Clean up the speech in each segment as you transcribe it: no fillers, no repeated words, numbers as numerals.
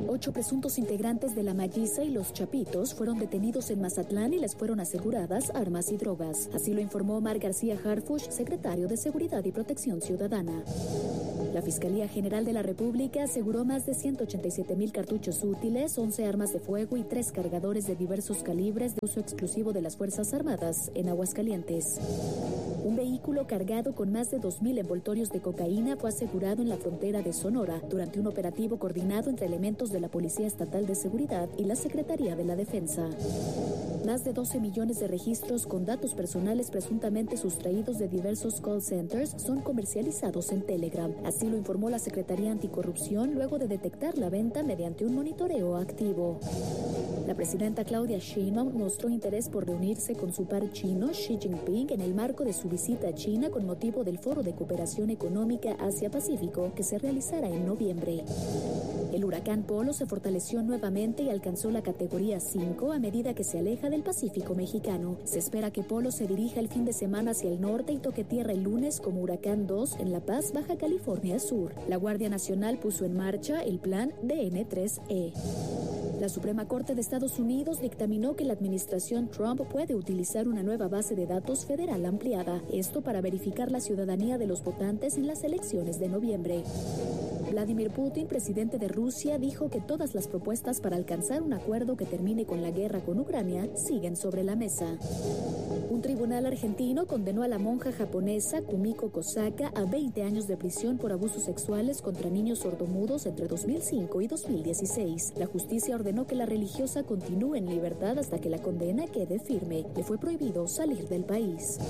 8 presuntos integrantes de la Malliza y los Chapitos fueron detenidos en Mazatlán y les fueron aseguradas armas y drogas. Así lo informó Omar García Harfuch, secretario de Seguridad y Protección Ciudadana. La Fiscalía General de la República aseguró más de 187,000 cartuchos útiles, 11 armas de fuego y 3 cargadores de diversos calibres de uso exclusivo de las Fuerzas Armadas en Aguascalientes. Un vehículo cargado con más de 2,000 envoltorios de cocaína fue asegurado en la frontera de Sonora durante un operativo coordinado entre elementos de la Policía Estatal de Seguridad y la Secretaría de la Defensa. Más de 12 millones de registros con datos personales presuntamente sustraídos de diversos call centers son comercializados en Telegram. Así lo informó la Secretaría Anticorrupción luego de detectar la venta mediante un monitoreo activo. La presidenta Claudia Sheinbaum mostró interés por reunirse con su par chino Xi Jinping en el marco de su visita a China con motivo del Foro de Cooperación Económica Asia-Pacífico que se realizará en noviembre. El huracán Polo se fortaleció nuevamente y alcanzó la categoría 5 a medida que se aleja del Pacífico mexicano. Se espera que Polo se dirija el fin de semana hacia el norte y toque tierra el lunes como huracán 2 en La Paz, Baja California Sur. La Guardia Nacional puso en marcha el plan DN3E. La Suprema Corte de Estados Unidos dictaminó que la administración Trump puede utilizar una nueva base de datos federal ampliada, esto para verificar la ciudadanía de los votantes en las elecciones de noviembre. Vladimir Putin, presidente de Rusia, dijo que todas las propuestas para alcanzar un acuerdo que termine con la guerra con Ucrania siguen sobre la mesa. Un tribunal argentino condenó a la monja japonesa Kumiko Kosaka a 20 años de prisión por abusos sexuales contra niños sordomudos entre 2005 y 2016. La justicia ordenó que la religiosa continúe en libertad hasta que la condena quede firme. Le fue prohibido salir del país.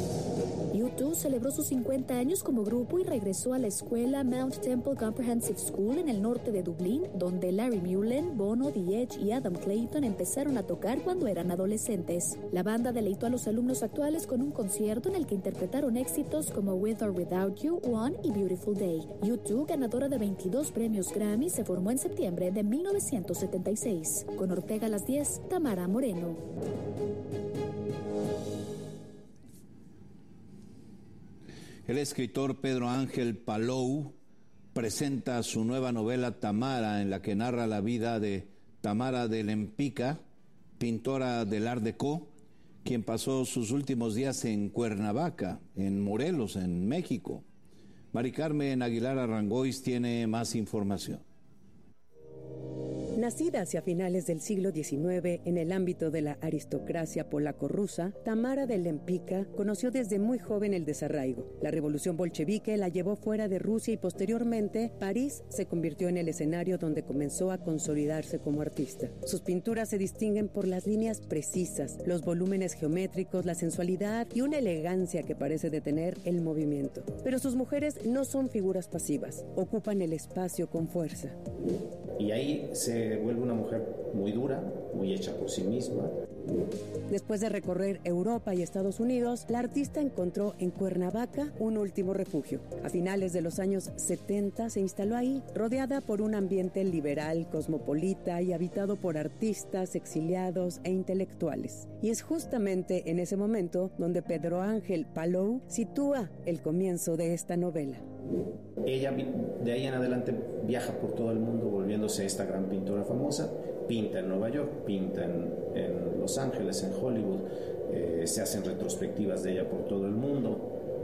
U2 celebró sus 50 años como grupo y regresó a la escuela Mount Temple Comprehensive School en el norte de Dublín, donde Larry Mullen, Bono, The Edge y Adam Clayton empezaron a tocar cuando eran adolescentes. La banda deleitó a los alumnos actuales con un concierto en el que interpretaron éxitos como With or Without You, One y Beautiful Day. U2, ganadora de 22 premios Grammy, se formó en septiembre de 1976. Con Ortega a las 10, Tamara Moreno. El escritor Pedro Ángel Palou presenta su nueva novela Tamara, en la que narra la vida de Tamara de Lempicka, pintora del Art Deco, quien pasó sus últimos días en Cuernavaca, en Morelos, en México. Mari Carmen Aguilar Arrangois tiene más información. Nacida hacia finales del siglo XIX en el ámbito de la aristocracia polaco-rusa, Tamara de Lempicka conoció desde muy joven el desarraigo. La revolución bolchevique la llevó fuera de Rusia y posteriormente París se convirtió en el escenario donde comenzó a consolidarse como artista. Sus pinturas se distinguen por las líneas precisas, los volúmenes geométricos, la sensualidad y una elegancia que parece detener el movimiento. Pero sus mujeres no son figuras pasivas, ocupan el espacio con fuerza. Y ahí se vuelve una mujer muy dura, muy hecha por sí misma. Después de recorrer Europa y Estados Unidos, la artista encontró en Cuernavaca un último refugio. A finales de los años 70 se instaló ahí, rodeada por un ambiente liberal, cosmopolita y habitado por artistas, exiliados e intelectuales. Y es justamente en ese momento donde Pedro Ángel Palou sitúa el comienzo de esta novela. Ella de ahí en adelante viaja por todo el mundo volviéndose esta gran pintora famosa, pinta en Nueva York, pinta en Los Ángeles, en Hollywood, se hacen retrospectivas de ella por todo el mundo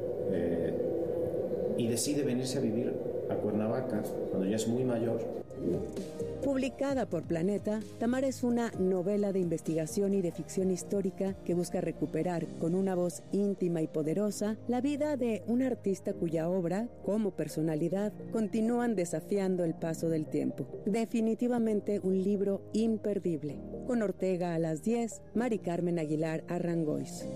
y decide venirse a vivir a Cuernavaca cuando ya es muy mayor. Publicada por Planeta, Tamara es una novela de investigación y de ficción histórica que busca recuperar con una voz íntima y poderosa la vida de un artista cuya obra, como personalidad, continúan desafiando el paso del tiempo. Definitivamente un libro imperdible. Con Ortega a las 10, Mari Carmen Aguilar Arrangois.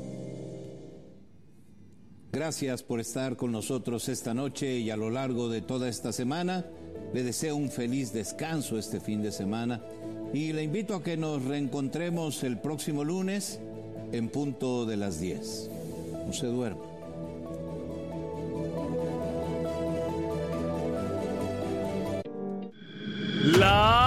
Gracias por estar con nosotros esta noche y a lo largo de toda esta semana. Le deseo un feliz descanso este fin de semana y le invito a que nos reencontremos el próximo lunes en punto de las 10. No se duerma. La